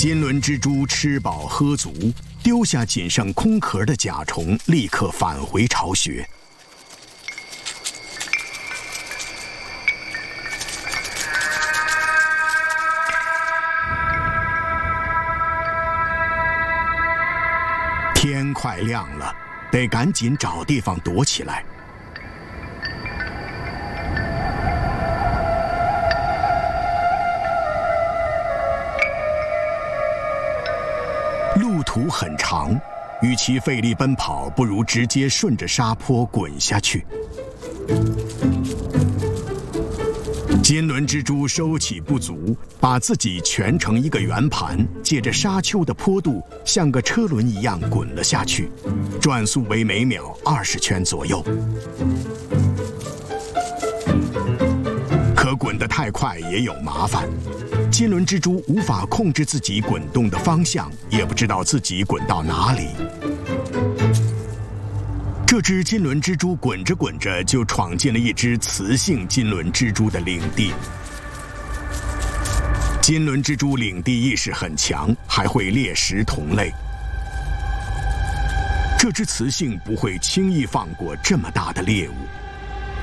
金轮蜘蛛吃饱喝足，丢下仅剩空壳的甲虫，立刻返回巢穴。天快亮了，得赶紧找地方躲起来。路途很长，与其费力奔跑，不如直接顺着沙坡滚下去。金轮蜘蛛收起不足，把自己蜷成一个圆盘，借着沙丘的坡度，像个车轮一样滚了下去，转速为每秒20圈左右。可滚得太快也有麻烦，金轮蜘蛛无法控制自己滚动的方向，也不知道自己滚到哪里。这只金轮蜘蛛滚着滚着就闯进了一只雌性金轮蜘蛛的领地。金轮蜘蛛领地意识很强，还会猎食同类。这只雌性不会轻易放过这么大的猎物。